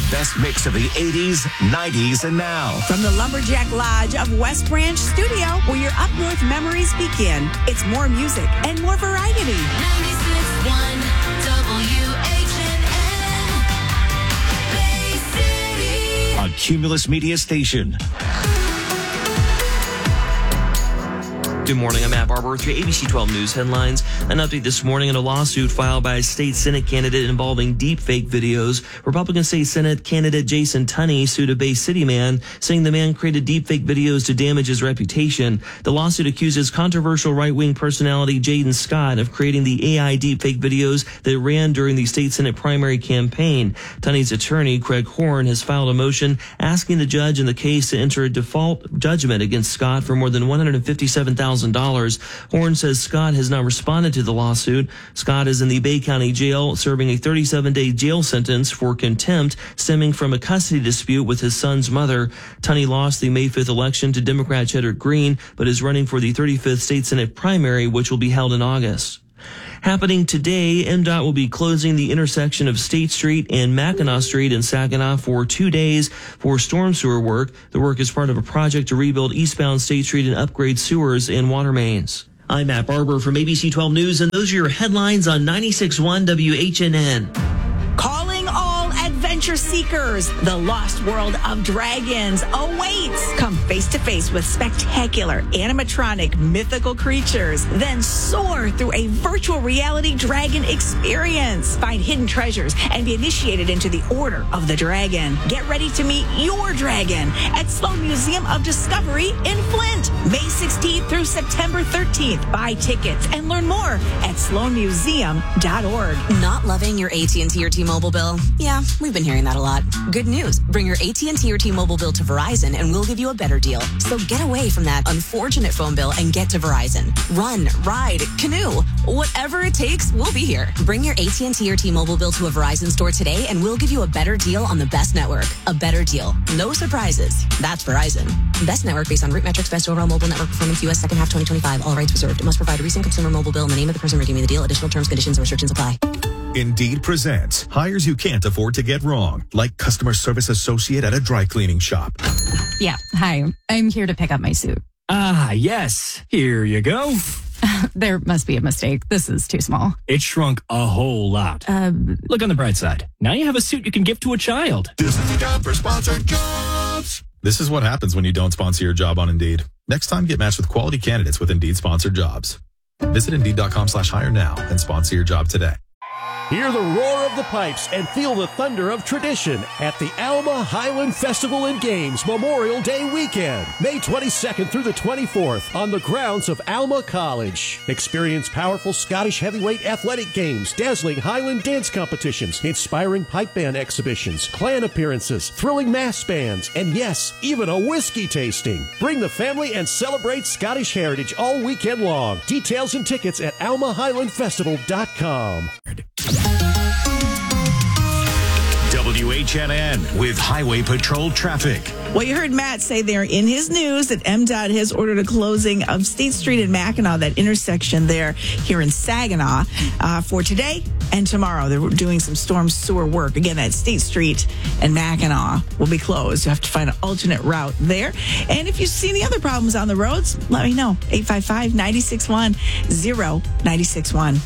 best mix of the 80s, 90s, and now. From the Lumberjack Lodge of West Branch Studio, where your up north memories begin, it's more music and more variety. 96.1 WHNN, Bay City. A Cumulus Media station. Good morning, I'm Matt Barber with your ABC 12 News headlines. An update this morning in a lawsuit filed by a state Senate candidate involving deepfake videos. Republican state Senate candidate Jason Tunney sued a Bay City man, saying the man created deepfake videos to damage his reputation. The lawsuit accuses controversial right-wing personality Jaden Scott of creating the AI deepfake videos that ran during the state Senate primary campaign. Tunney's attorney, Craig Horn, has filed a motion asking the judge in the case to enter a default judgment against Scott for more than $157,000. Horn says Scott has not responded to the lawsuit. Scott is in the Bay County Jail serving a 37-day jail sentence for contempt stemming from a custody dispute with his son's mother. Tunney lost the May 5th election to Democrat Cheddar Green, but is running for the 35th state Senate primary, which will be held in August. Happening today, MDOT will be closing the intersection of State Street and Mackinac Street in Saginaw for 2 days for storm sewer work. The work is part of a project to rebuild eastbound State Street and upgrade sewers and water mains. I'm Matt Barber from ABC 12 News, and those are your headlines on 96.1 WHNN. Calling all adventure seekers. The lost world of dragons awaits. Come face to face with spectacular animatronic mythical creatures. Then soar through a virtual reality dragon experience. Find hidden treasures and be initiated into the Order of the Dragon. Get ready to meet your dragon at Sloan Museum of Discovery in Flint. May 16th through September 13th. Buy tickets and learn more at sloanmuseum.org. Not loving your AT&T or T-Mobile bill? Yeah, we've been hearing that a lot. Good news. Bring your AT&T or T-Mobile bill to Verizon and we'll give you a better deal. So get away from that unfortunate phone bill and get to Verizon. Run, ride, canoe. Whatever it takes, we'll be here. Bring your AT&T or T-Mobile bill to a Verizon store today and we'll give you a better deal on the best network. A better deal. No surprises. That's Verizon. Best network based on root metrics, best overall mobile network performance, U.S. second half 2025. All rights reserved. It must provide a recent consumer mobile bill and the name of the person redeeming the deal. Additional terms, conditions, and restrictions apply. Indeed presents hires you can't afford to get wrong, like customer service associate at a dry cleaning shop. Yeah, hi. I'm here to pick up my suit. Ah, yes. Here you go. There must be a mistake. This is too small. It shrunk a whole lot. Look on the bright side. Now you have a suit you can give to a child. This is the job for sponsored jobs. This is what happens when you don't sponsor your job on Indeed. Next time, get matched with quality candidates with Indeed sponsored jobs. Visit Indeed.com/hire now and sponsor your job today. Hear the roar of the pipes and feel the thunder of tradition at the Alma Highland Festival and Games Memorial Day weekend, May 22nd through the 24th on the grounds of Alma College. Experience powerful Scottish heavyweight athletic games, dazzling Highland dance competitions, inspiring pipe band exhibitions, clan appearances, thrilling mass bands, and yes, even a whiskey tasting. Bring the family and celebrate Scottish heritage all weekend long. Details and tickets at almahighlandfestival.com. WHNN with Highway Patrol traffic. Well, you heard Matt say there in his news that MDOT has ordered a closing of State Street and Mackinac, that intersection there here in Saginaw, for today and tomorrow. They're doing some storm sewer work. Again, that State Street and Mackinac will be closed. You have to find an alternate route there. And if you see any other problems on the roads, let me know. 855-961-0961.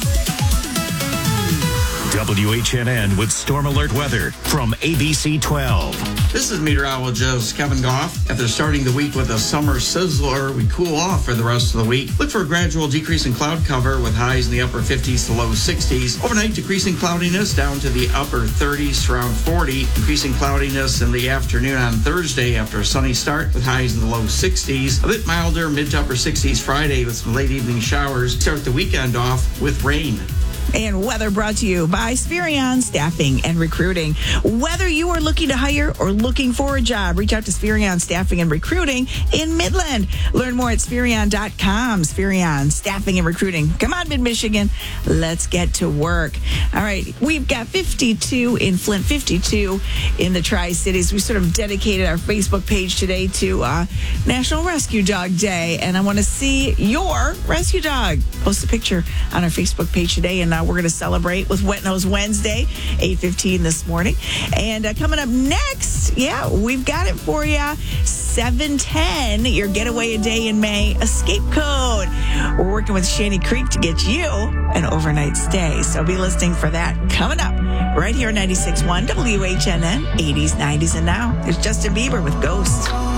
WHNN with Storm Alert weather from ABC 12. This is meteorologist Kevin Goff. After starting the week with a summer sizzler, we cool off for the rest of the week. Look for a gradual decrease in cloud cover with highs in the upper 50s to low 60s. Overnight, decreasing cloudiness down to the upper 30s to around 40. Increasing cloudiness in the afternoon on Thursday after a sunny start with highs in the low 60s. A bit milder, mid to upper 60s Friday with some late evening showers. Start the weekend off with rain. And weather brought to you by Spherion Staffing and Recruiting. Whether you are looking to hire or looking for a job, reach out to Spherion Staffing and Recruiting in Midland. Learn more at Spherion.com. Spherion Staffing and Recruiting. Come on, Mid-Michigan. Let's get to work. All right. We've got 52 in Flint, 52 in the Tri-Cities. We sort of dedicated our Facebook page today to National Rescue Dog Day. And I want to see your rescue dog. Post a picture on our Facebook page today and we're going to celebrate with Wet Nose Wednesday, 8:15 this morning. And coming up next, we've got it for you. 710, your getaway a day in May escape code. We're working with Shanty Creek to get you an overnight stay. So be listening for that coming up right here on 96.1 WHNN, 80s, 90s, and now. There's Justin Bieber with Ghost.